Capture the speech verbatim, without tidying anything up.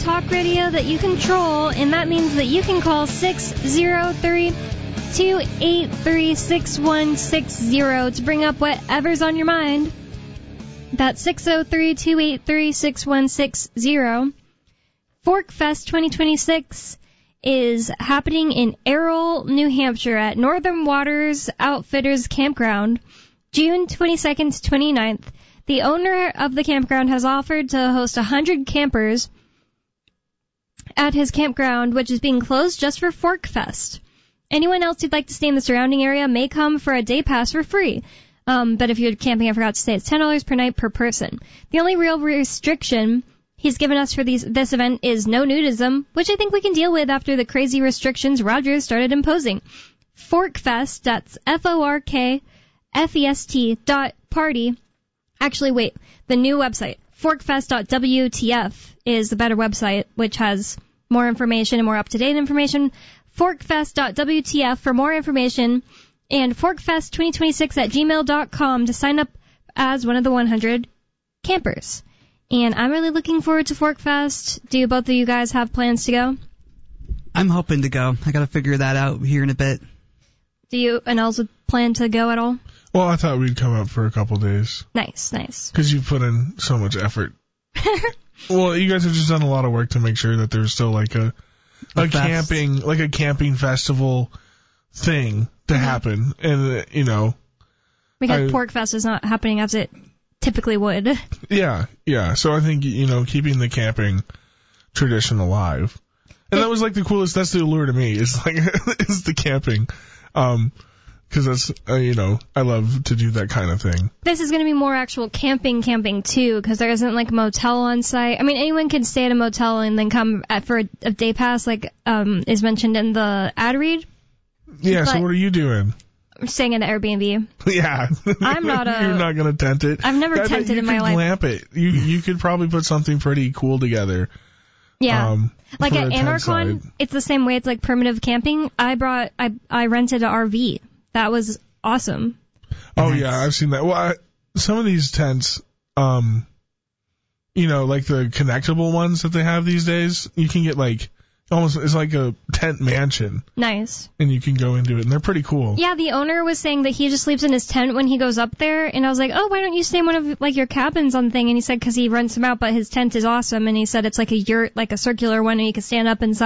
talk radio that you control, and that means that you can call six zero three, two eight three, six one six zero to bring up whatever's on your mind. That's six zero three, two eight three, six one six zero. Fork Fest twenty twenty-six is happening in Errol, New Hampshire at Northern Waters Outfitters Campground, June twenty-second to twenty-ninth. The owner of the campground has offered to host one hundred campers at his campground, which is being closed just for Fork Fest. Anyone else who'd like to stay in the surrounding area may come for a day pass for free. Um, but if you're camping, I forgot to say, it's ten dollars per night per person. The only real restriction he's given us for these, this event is no nudism, which I think we can deal with after the crazy restrictions Rogers started imposing. Forkfest, that's F O R K F E S T dot party. Actually, wait, the new website, forkfest dot W T F, is the better website, which has more information and more up-to-date information. forkfest dot W T F for more information. And forkfest twenty twenty-six at gmail dot com to sign up as one of the one hundred campers. And I'm really looking forward to Forkfest. Do both of you guys have plans to go? I'm hoping to go. I got to figure that out here in a bit. Do you and Elsa plan to go at all? Well, I thought we'd come up for a couple days. Nice, nice. Because you've put in so much effort. Well, you guys have just done a lot of work to make sure that there's still like a a, a camping, like a camping festival thing to mm-hmm. happen, and uh, you know, because Forkfest is not happening as it typically would. Yeah, yeah. So I think, you know, keeping the camping tradition alive, and that was like the coolest. That's the allure to me. Is like is the camping, um, because that's uh, you know, I love to do that kind of thing. This is going to be more actual camping, camping too, because there isn't like a motel on site. I mean, anyone can stay at a motel and then come at, for a, a day pass, like um is mentioned in the ad read. Yeah, so what are you doing? I'm staying in an Airbnb. Yeah. I'm not a... You're not going to tent it. I've never I tented in my life. You could glamp it. You, you could probably put something pretty cool together. Yeah. Um, like at Anarchon, it's the same way. It's like primitive camping. I brought... I I rented an R V. That was awesome. Oh, nice. Yeah, I've seen that. Well, I, some of these tents, um, you know, like the connectable ones that they have these days, you can get like... Almost, it's like a tent mansion. Nice. And you can go into it, and they're pretty cool. Yeah, the owner was saying that he just sleeps in his tent when he goes up there, and I was like, oh, why don't you stay in one of, like, your cabins on the thing? And he said because he rents them out, but his tent is awesome, and he said it's like a yurt, like a circular one, and you can stand up inside.